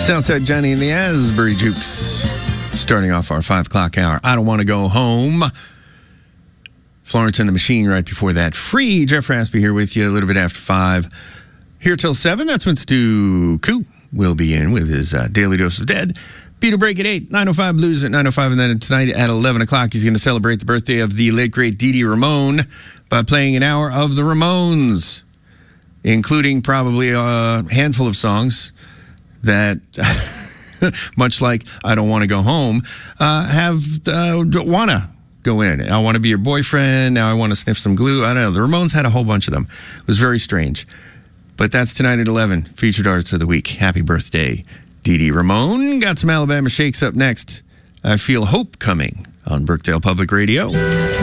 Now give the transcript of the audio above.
Southside Johnny and the Asbury Jukes. Starting off our 5 o'clock hour. I Don't Want to Go Home. Florence and the Machine right before that. Free. Jeff Raspy here with you a little bit after 5. Here till 7. That's when Stu Koo will be in with his Daily Dose of Dead. Beat a break at 8. 9:05 Blues at 9:05. And then tonight at 11 o'clock, he's going to celebrate the birthday of the late, great Dee Dee Ramone by playing an hour of the Ramones, including probably a handful of songs that, much like I Don't Want to Go Home, wanna go in. I Want to Be Your Boyfriend. Now I Want to Sniff Some Glue. I don't know. The Ramones had a whole bunch of them. It was very strange. But that's tonight at 11. Featured Artist of the Week. Happy birthday, Dee Dee Ramone. Got some Alabama Shakes up next. I Feel Hope Coming on Brookdale Public Radio.